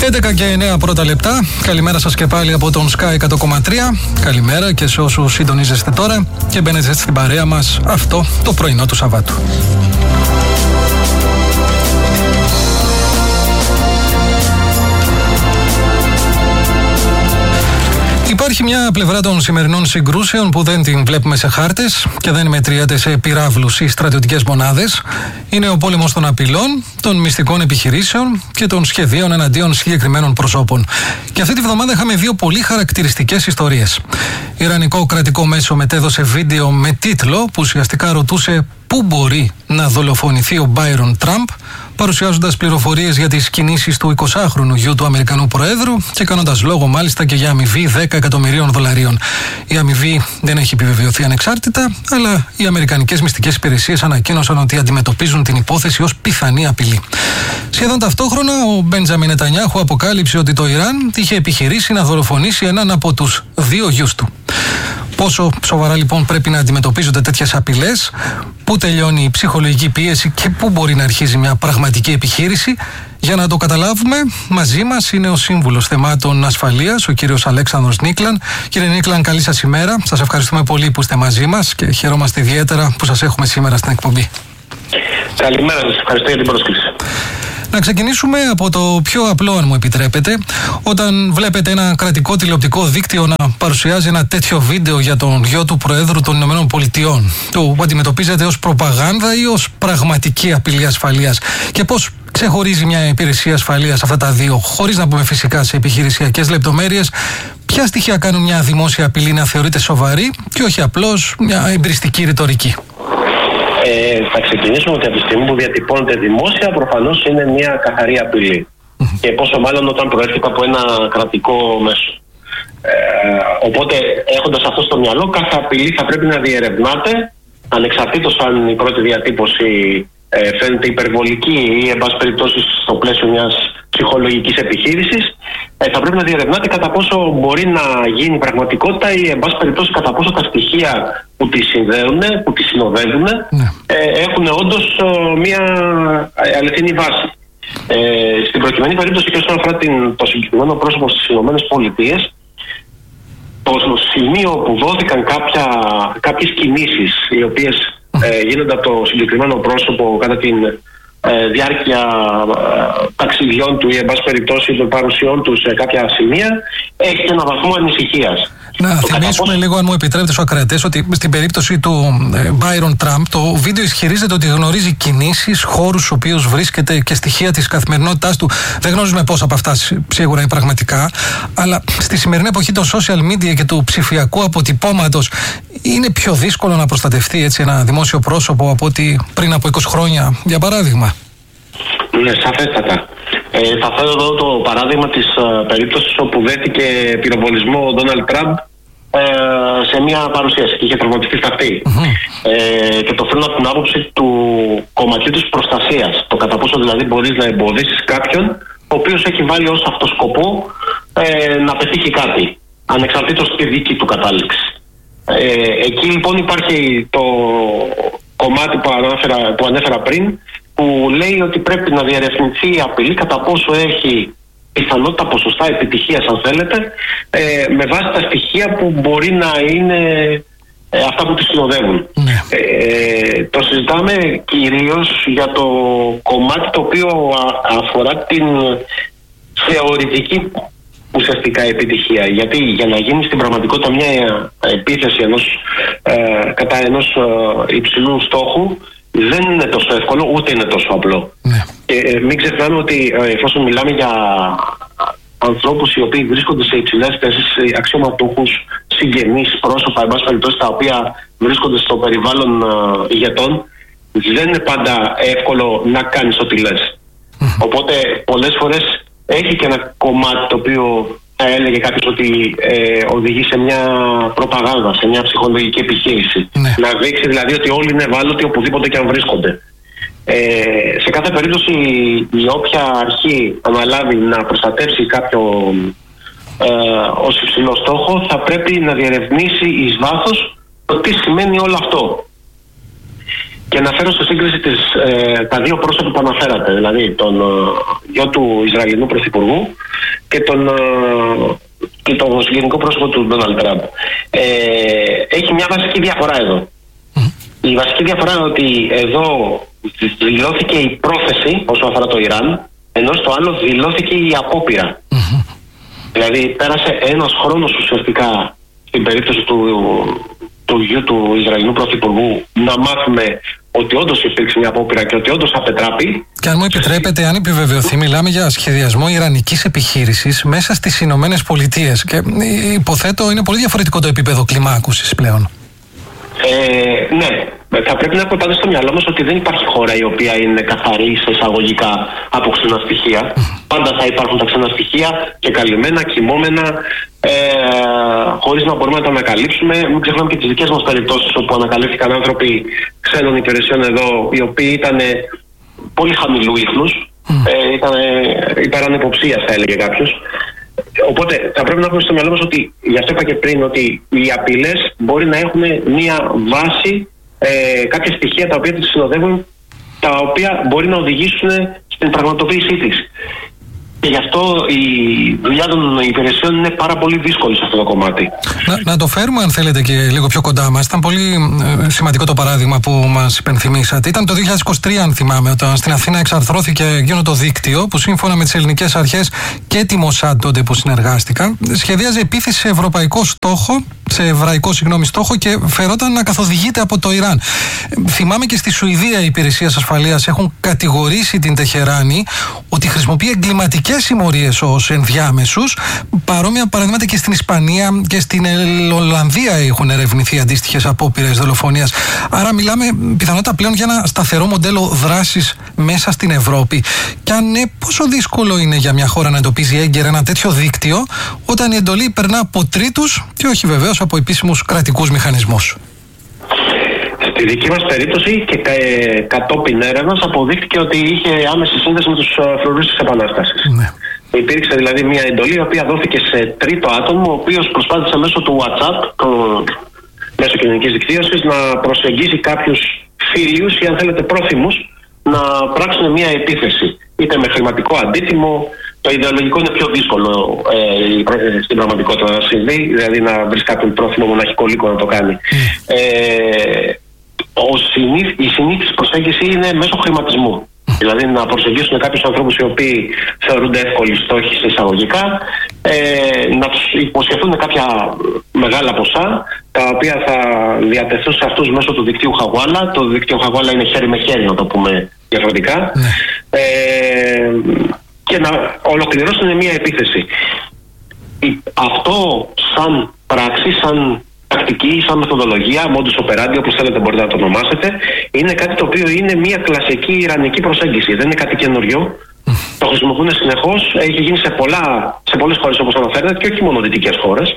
11 και 9 πρώτα λεπτά. Καλημέρα σας και πάλι από τον Sky 100,3. Καλημέρα και σε όσους συντονίζεστε τώρα και μπαίνετε στην παρέα μας αυτό το πρωινό του Σαββάτου. Υπάρχει μια πλευρά των σημερινών συγκρούσεων που δεν την βλέπουμε σε χάρτες και δεν μετριέται σε πυράβλους ή στρατιωτικές μονάδες. Είναι ο πόλεμος των απειλών, των μυστικών επιχειρήσεων και των σχεδίων εναντίον συγκεκριμένων προσώπων. Και αυτή τη βδομάδα είχαμε δύο πολύ χαρακτηριστικές ιστορίες. Ιρανικό κρατικό μέσο μετέδωσε βίντεο με τίτλο που ουσιαστικά ρωτούσε πού μπορεί να δολοφονηθεί ο Μπάιρον Τραμπ, παρουσιάζοντας πληροφορίες για τις κινήσεις του 20χρονου γιου του Αμερικανού Προέδρου και κάνοντας λόγο μάλιστα και για αμοιβή $10 εκατομμυρίων. Η αμοιβή δεν έχει επιβεβαιωθεί ανεξάρτητα, αλλά οι αμερικανικές μυστικές υπηρεσίες ανακοίνωσαν ότι αντιμετωπίζουν την υπόθεση ως πιθανή απειλή. Σχεδόν ταυτόχρονα, ο Μπέντζαμιν Νετανιάχου αποκάλυψε ότι το Ιράν είχε επιχειρήσει να δολοφονήσει έναν από τους δύο γιους του. Πόσο σοβαρά λοιπόν πρέπει να αντιμετωπίζονται τέτοιες απειλές, πού τελειώνει η ψυχολογική πίεση και πού μπορεί να αρχίζει μια πραγματική επιχείρηση? Για να το καταλάβουμε, μαζί μας είναι ο Σύμβουλος Θεμάτων Ασφαλείας, ο κύριος Αλέξανδρος Νίκλαν. Κύριε Νίκλαν, καλή σας ημέρα. Σας ευχαριστούμε πολύ που είστε μαζί μας και χαιρόμαστε ιδιαίτερα που σας έχουμε σήμερα στην εκπομπή. Καλημέρα σας, ευχαριστώ για την πρόσκληση. Να ξεκινήσουμε από το πιο απλό, αν μου επιτρέπετε. Όταν βλέπετε ένα κρατικό τηλεοπτικό δίκτυο να παρουσιάζει ένα τέτοιο βίντεο για τον γιο του Προέδρου των Ηνωμένων Πολιτειών, το αντιμετωπίζετε ως προπαγάνδα ή ως πραγματική απειλή ασφαλείας? Και πώς ξεχωρίζει μια υπηρεσία ασφαλείας αυτά τα δύο, χωρίς να πούμε φυσικά σε επιχειρησιακές λεπτομέρειες? Ποια στοιχεία κάνουν μια δημόσια απειλή να θεωρείται σοβαρή και όχι απλώς μια εμπριστική ρητορική? Θα ξεκινήσουμε ότι από τη στιγμή που διατυπώνεται δημόσια, προφανώς είναι μια καθαρή απειλή. Και πόσο μάλλον όταν προέρχεται από ένα κρατικό μέσο. Οπότε, έχοντας αυτό στο μυαλό, κάθε απειλή θα πρέπει να διερευνάται, ανεξαρτήτως αν η πρώτη διατύπωση φαίνεται υπερβολική ή, εν πάση περιπτώσει, στο πλαίσιο μιας ψυχολογικής επιχείρησης, θα πρέπει να διερευνάται κατά πόσο μπορεί να γίνει πραγματικότητα ή, εν πάση περιπτώσει, κατά πόσο τα στοιχεία που τη συνδέουν, που τη συνοδεύουν, έχουν όντως μια αληθινή βάση. Στην προκειμένη περίπτωση και όσον αφορά το συγκεκριμένο πρόσωπο στις ΗΠΑ, το σημείο που δόθηκαν κάποιες κινήσεις οι οποίες γίνονται από το συγκεκριμένο πρόσωπο κατά τη διάρκεια ταξιδιών του ή, εν πάση περιπτώσει, των παρουσιών του σε κάποια σημεία, έχει ένα βαθμό ανησυχίας. Να θυμίσουμε λίγο, αν μου επιτρέπετε, στους ακροατές, ότι στην περίπτωση του Μπάιρον Τραμπ, το βίντεο ισχυρίζεται ότι γνωρίζει κινήσεις, χώρους στους οποίους βρίσκεται και στοιχεία της καθημερινότητάς του. Δεν γνωρίζουμε πόσα από αυτά σίγουρα είναι πραγματικά, αλλά στη σημερινή εποχή των social media και του ψηφιακού αποτυπώματος, είναι πιο δύσκολο να προστατευτεί έτσι ένα δημόσιο πρόσωπο από ότι πριν από 20 χρόνια, για παράδειγμα? Ναι, σαφέστατα. Θα φέρω εδώ το παράδειγμα της περίπτωσης όπου δέθηκε πυροβολισμό ο Ντόναλντ Τραμπ σε μια παρουσίαση και είχε τραυματιστεί στα αυτή. Και το φέρνω από την άποψη του κομματιού της προστασίας. Το κατά πόσο δηλαδή μπορείς να εμποδίσεις κάποιον ο οποίος έχει βάλει ως αυτό σκοπό να πετύχει κάτι, ανεξαρτήτως τη δική του κατάληξη. Εκεί λοιπόν υπάρχει το κομμάτι που ανέφερα πριν, που λέει ότι πρέπει να διερευνηθεί η απειλή κατά πόσο έχει πιθανότητα, ποσοστά επιτυχίας αν θέλετε, με βάση τα στοιχεία που μπορεί να είναι αυτά που τη συνοδεύουν. Το συζητάμε κυρίως για το κομμάτι το οποίο αφορά την θεωρητική ουσιαστικά επιτυχία. Γιατί για να γίνει στην πραγματικότητα μια επίθεση κατά ενός υψηλού στόχου δεν είναι τόσο εύκολο, ούτε είναι τόσο απλό. Μην ξεχνάμε ότι εφόσον μιλάμε για ανθρώπους οι οποίοι βρίσκονται σε υψηλές θέσεις, αξιωματούχους, συγγενείς, πρόσωπα, εν πάση περιπτώσει, τα οποία βρίσκονται στο περιβάλλον ηγετών, δεν είναι πάντα εύκολο να κάνεις ό,τι λες. Οπότε πολλές φορές έχει και ένα κομμάτι το οποίο θα έλεγε κάποιος ότι οδηγεί σε μια προπαγάνδα, σε μια ψυχολογική επιχείρηση. Να δείξει δηλαδή ότι όλοι είναι ευάλωτοι οπουδήποτε και αν βρίσκονται. Σε κάθε περίπτωση η όποια αρχή αναλάβει να προστατεύσει κάποιον ως υψηλό στόχο θα πρέπει να διερευνήσει εις βάθος το τι σημαίνει όλο αυτό. Και να φέρω σε σύγκριση τα δύο πρόσωπα που αναφέρατε, δηλαδή τον γιο του Ισραηλινού Πρωθυπουργού και το γενικό πρόσωπο του Ντόναλντ Τραμπ. Έχει μια βασική διαφορά εδώ. Η βασική διαφορά είναι ότι εδώ δηλώθηκε η πρόθεση όσον αφορά το Ιράν, ενώ στο άλλο δηλώθηκε η απόπειρα. Δηλαδή πέρασε ένας χρόνος ουσιαστικά στην περίπτωση του γιου του Ισραηλινού Πρωθυπουργού να μάθουμε ότι όντως υπήρξε μια απόπειρα και ότι όντως απετράπη. Και αν μου επιτρέπετε, αν επιβεβαιωθεί, μιλάμε για σχεδιασμό ιρανικής επιχείρησης μέσα στις Ηνωμένες Πολιτείες. Και υποθέτω είναι πολύ διαφορετικό το επίπεδο κλιμάκωσης πλέον. Ναι. Θα πρέπει να έχουμε πάντα στο μυαλό μας ότι δεν υπάρχει χώρα η οποία είναι καθαρή σε εισαγωγικά από ξένα στοιχεία. Πάντα θα υπάρχουν τα ξένα στοιχεία και καλυμμένα, κοιμόμενα, χωρίς να μπορούμε να τα ανακαλύψουμε. Μην ξεχνάμε και τις δικές μας περιπτώσεις όπου ανακαλύφθηκαν άνθρωποι ξένων υπηρεσιών εδώ, οι οποίοι ήταν πολύ χαμηλού ίχνους, ήταν υπερανυποψίας θα έλεγε κάποιος. Οπότε θα πρέπει να έχουμε στο μυαλό μας ότι, γι' αυτό είπα και πριν, ότι οι απειλές μπορεί να έχουν μία βάση, κάποια στοιχεία τα οποία τις συνοδεύουν, τα οποία μπορεί να οδηγήσουν στην πραγματοποίησή της. Και γι' αυτό η δουλειά των υπηρεσιών είναι πάρα πολύ δύσκολη σε αυτό το κομμάτι. Να το φέρουμε, αν θέλετε, και λίγο πιο κοντά μας. Ήταν πολύ σημαντικό το παράδειγμα που μας υπενθυμίσατε. Ήταν το 2023, αν θυμάμαι, όταν στην Αθήνα εξαρθρώθηκε εκείνο το δίκτυο που σύμφωνα με τις ελληνικές αρχές και τη Μοσάντ τότε που συνεργάστηκαν, σχεδίαζε επίθεση σε ευρωπαϊκό στόχο, σε εβραϊκό στόχο και φερόταν να καθοδηγείται από το Ιράν. Θυμάμαι και στη Σουηδία οι υπηρεσίες ασφαλείας έχουν κατηγορήσει την Τεχεράνη ότι χρησιμοποιεί εγκληματικές συμμορίες ως ενδιάμεσους. Παρόμοια παραδείγματα και στην Ισπανία και στην Ολλανδία έχουν ερευνηθεί αντίστοιχες απόπειρες δολοφονίας. Άρα μιλάμε πιθανότατα πλέον για ένα σταθερό μοντέλο δράσης μέσα στην Ευρώπη. Και αν ναι, πόσο δύσκολο είναι για μια χώρα να εντοπίζει έγκαιρα ένα τέτοιο δίκτυο όταν η εντολή περνά από τρίτους και όχι βεβαίως από επίσημους κρατικούς μηχανισμούς. Στη δική μας περίπτωση και κατόπιν έρευνας αποδείχθηκε ότι είχε άμεση σύνδεση με τους φρουρούς της Επανάστασης. Ναι. Υπήρξε δηλαδή μια εντολή η οποία δόθηκε σε τρίτο άτομο, ο οποίος προσπάθησε μέσω του WhatsApp, μέσω κοινωνικής δικτύωσης, να προσεγγίσει κάποιους φίλους ή αν θέλετε πρόθυμους να πράξουν μια επίθεση. Είτε με χρηματικό αντίτιμο. Το ιδεολογικό είναι πιο δύσκολο στην πραγματικότητα να συμβεί, δηλαδή να βρει κάποιον πρόθυμο που να έχει κολλήκο να το κάνει. Η συνήθις προσέγγιση είναι μέσω χρηματισμού. Δηλαδή να προσεγγίσουν κάποιους ανθρώπους οι οποίοι θεωρούνται εύκολοι στόχοι σε εισαγωγικά, να τους υποσχεθούν κάποια μεγάλα ποσά, τα οποία θα διατεθούν σε αυτούς μέσω του δικτύου Χαβάλα. Το δίκτυο Χαβάλα είναι χέρι με χέρι, να το πούμε διαφορετικά. Και να ολοκληρώσουν μια επίθεση. Αυτό σαν πράξη, σαν τακτική, σαν μεθοδολογία, modus operandi, όπως θέλετε μπορείτε να το ονομάσετε, είναι κάτι το οποίο είναι μια κλασική ιρανική προσέγγιση. Δεν είναι κάτι καινούριο. Το χρησιμοποιούν συνεχώς. Έχει γίνει σε πολλές χώρες όπως αναφέρετε και όχι μόνο δυτικές χώρες.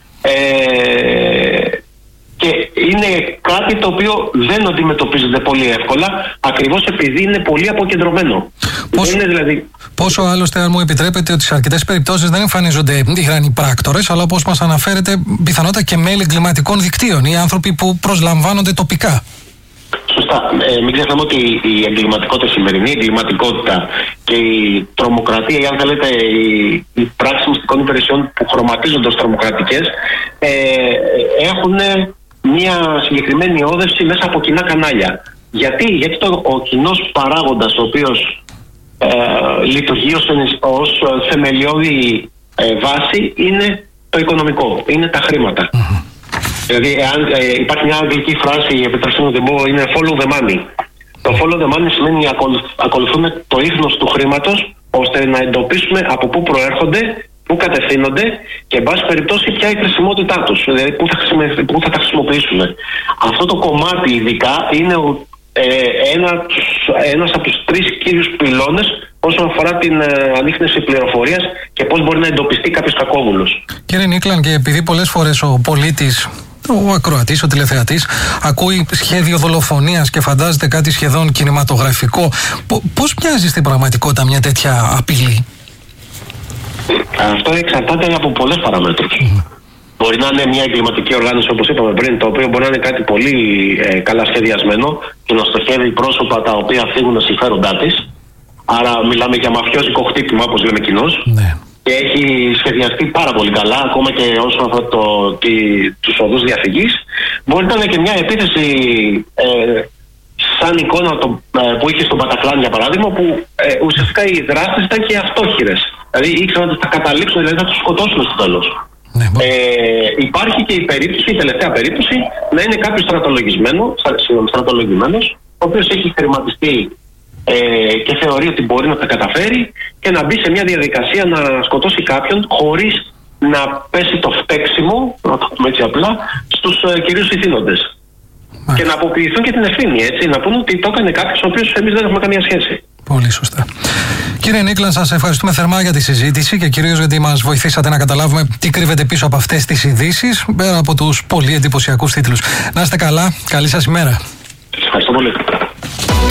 Και είναι κάτι το οποίο δεν αντιμετωπίζεται πολύ εύκολα, ακριβώς επειδή είναι πολύ αποκεντρωμένο. Πόσο άλλωστε, αν μου επιτρέπετε, ότι σε αρκετές περιπτώσεις δεν εμφανίζονται Ιρανοί πράκτορες, αλλά όπως μας αναφέρετε, πιθανότατα και μέλη εγκληματικών δικτύων ή άνθρωποι που προσλαμβάνονται τοπικά. Σωστά. Μην ξεχνάμε ότι η εγκληματικότητα, η σημερινή εγκληματικότητα και η τρομοκρατία, ή αν θέλετε οι πράξεις μυστικών υπηρεσιών που χρωματίζονται ως τρομοκρατικές, έχουν μια συγκεκριμένη όδευση μέσα από κοινά κανάλια. Γιατί ο κοινός παράγοντας, ο οποίος λειτουργεί ως θεμελιώδη βάση, είναι το οικονομικό, είναι τα χρήματα. Δηλαδή, υπάρχει μια αγγλική φράση, επιτρέψτε μου να την πω, είναι follow the money. Το follow the money σημαίνει ακολουθούμε το ίχνος του χρήματος, ώστε να εντοπίσουμε από πού προέρχονται, πού κατευθύνονται και, εν πάση περιπτώσει, ποια είναι η χρησιμότητά τους, δηλαδή πού θα τα χρησιμοποιήσουμε. Αυτό το κομμάτι, ειδικά, είναι ένας από τους τρεις κύριους πυλώνες όσον αφορά την ανίχνευση πληροφορίας και πώς μπορεί να εντοπιστεί κάποιος κακόβουλος. Κύριε Νίκλαν, και επειδή πολλές φορές ο πολίτης, ο ακροατής, ο τηλεθεατής, ακούει σχέδιο δολοφονίας και φαντάζεται κάτι σχεδόν κινηματογραφικό, πώς μοιάζει στην πραγματικότητα μια τέτοια απειλή? Αυτό εξαρτάται από πολλές παραμέτρους. Μπορεί να είναι μια εγκληματική οργάνωση, όπως είπαμε πριν, το οποίο μπορεί να είναι κάτι πολύ καλά σχεδιασμένο και να στοχεύει πρόσωπα τα οποία φύγουν τα συμφέροντά της. Άρα μιλάμε για μαφιόζικο χτύπημα, όπως λέμε κοινώς. Ναι. και έχει σχεδιαστεί πάρα πολύ καλά, ακόμα και όσον αφορά τους οδούς διαφυγής. Μπορεί να είναι και μια επίθεση σαν εικόνα που είχε στον Πατακλάν, για παράδειγμα, που ουσιαστικά οι δράστες ήταν και αυτόχειρες. Δηλαδή ήξεραν ότι θα καταλήξουν, δηλαδή θα τους σκοτώσουν στο τέλος. Ναι, υπάρχει και η τελευταία περίπτωση, να είναι κάποιος στρατολογημένος, ο οποίος έχει χρηματιστεί και θεωρεί ότι μπορεί να τα καταφέρει και να μπει σε μια διαδικασία να σκοτώσει κάποιον χωρίς να πέσει το φταίξιμο, να το πούμε έτσι απλά, στους κυρίους ηθήνοντες. Και να αποποιηθούν και την ευθύνη, έτσι, να πούνε ότι το έκανε κάποιος ο οποίος εμείς δεν έχουμε καμία σχέση. Πολύ σωστά. Κύριε Νίκλαν, σας ευχαριστούμε θερμά για τη συζήτηση και κυρίως γιατί μας βοηθήσατε να καταλάβουμε τι κρύβεται πίσω από αυτές τις ειδήσεις, πέρα από τους πολύ εντυπωσιακούς τίτλους. Να είστε καλά, καλή σας ημέρα. Σας ευχαριστώ πολύ.